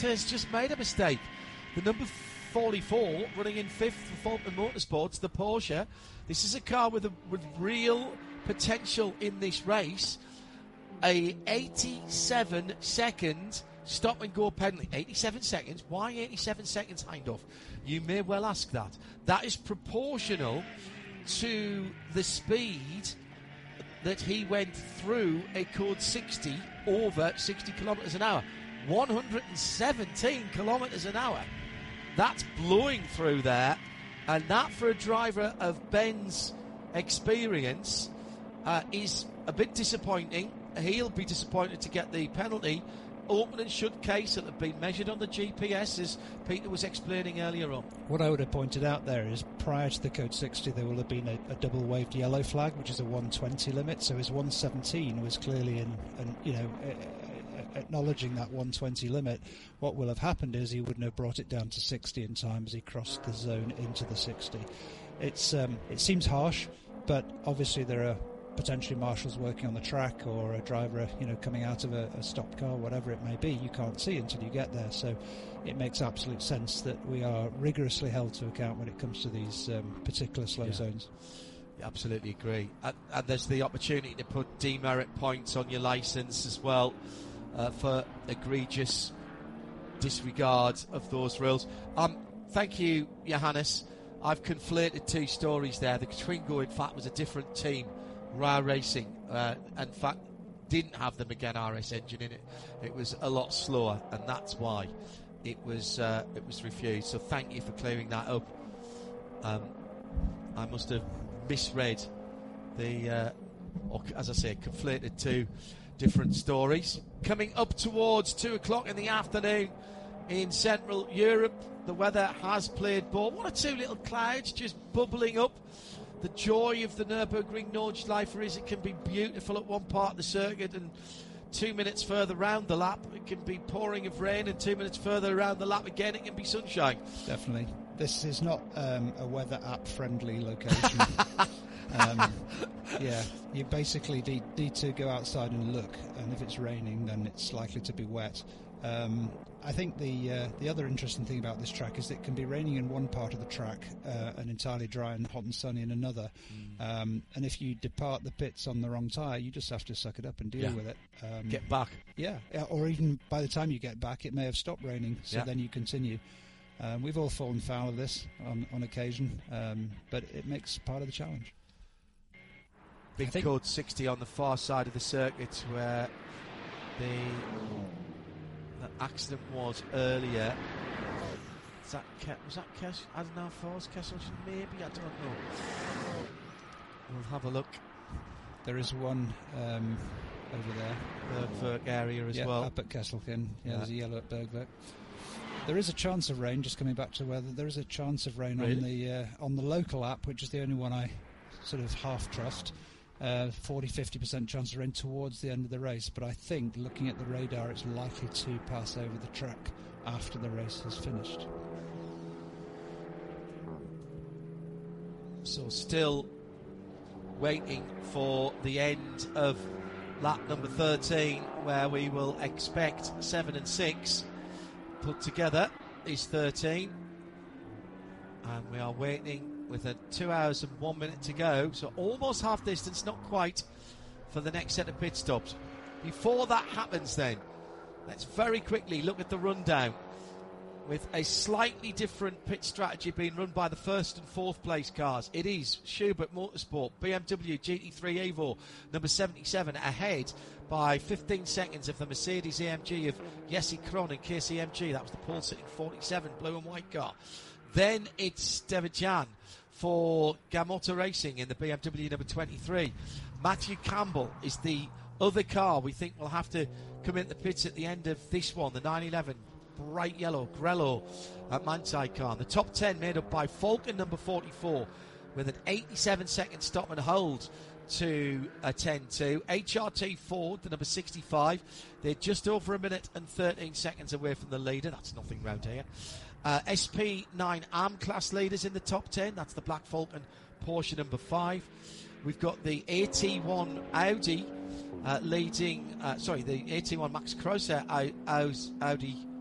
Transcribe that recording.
has just made a mistake. The number 44, running in 5th for Falcon Motorsports, the Porsche. This is a car with real potential in this race. A 87-second stop-and-go penalty. 87 seconds? Why 87 seconds, Hindhaugh? You may well ask that. That is proportional to the speed that he went through a code 60 over 60 kilometres an hour. 117 kilometres an hour. That's blowing through there. And that, for a driver of Ben's experience, is a bit disappointing. He'll be disappointed to get the penalty. Open and shut case that have been measured on the GPS, as Peter was explaining earlier on. What I would have pointed out there is, prior to the code 60, there will have been a double waved yellow flag, which is a 120 limit. So his 117 was clearly acknowledging that 120 limit. What will have happened is he wouldn't have brought it down to 60 in time as he crossed the zone into the 60. It seems harsh, but obviously there are potentially marshals working on the track, or a driver, coming out of a stopped car, whatever it may be. You can't see until you get there. So it makes absolute sense that we are rigorously held to account when it comes to these particular slow zones. Absolutely agree. And there's the opportunity to put demerit points on your licence as well for egregious disregard of those rules. Thank you, Johannes. I've conflated two stories there. The Twingo, in fact, was a different team. Ra Racing, in fact, didn't have the Megane RS engine in it. It was a lot slower, and that's why it was refused. So thank you for clearing that up. I must have misread or as I say, conflated two different stories. Coming up towards 2 o'clock in the afternoon in Central Europe, the weather has played ball. One or two little clouds just bubbling up. The joy of the Nürburgring Nordschleife is it can be beautiful at one part of the circuit, and 2 minutes further round the lap it can be pouring of rain, and 2 minutes further around the lap again it can be sunshine. Definitely. This is not a weather app friendly location. You basically need to go outside and look, and if it's raining then it's likely to be wet. I think the other interesting thing about this track is that it can be raining in one part of the track and entirely dry and hot and sunny in another. And if you depart the pits on the wrong tyre, you just have to suck it up and deal with it. Get back. Yeah, or even by the time you get back, it may have stopped raining, so then you continue. We've all fallen foul of this on occasion, but it makes part of the challenge. Big code 60 on the far side of the circuit where the accident was earlier. Was that Adenauer Force, Kesselchen? Maybe, I don't know. We'll have a look. There is one over there, Bergwerk area as well. Up at Kesselchen. There's a yellow at Bergwerk. There is a chance of rain, just coming back to weather, there is a chance of rain on the local app, which is the only one I sort of half trust. 40-50% chance of rain towards the end of the race, but I think, looking at the radar, it's likely to pass over the track after the race has finished. So still waiting for the end of lap number 13, where we will expect 7 and 6 put together is 13, and we are waiting with 2 hours and 1 minute to go, so almost half distance, not quite, for the next set of pit stops. Before that happens then, let's very quickly look at the rundown, with a slightly different pit strategy being run by the first and fourth place cars. It is Schubert Motorsport, BMW GT3 Evo, number 77, ahead by 15 seconds of the Mercedes AMG of Jesse Krohn and KCMG. That was the pole sitting 47, blue and white car. Then it's Devejan for Gamotta Racing in the BMW number 23. Matthew Campbell is the other car we think will have to come in the pits at the end of this one, the 911 bright yellow Grello at Manthey car. The top 10 made up by Falcon number 44 with an 87-second stop and hold to a 10-2. HRT Ford, the number 65, they're just over a minute and 13 seconds away from the leader. That's nothing round here. SP9 AM class leaders in the top 10. That's the Black Falcon Porsche number 5. We've got the AT1 Audi leading, the AT1 Max Crosser Audi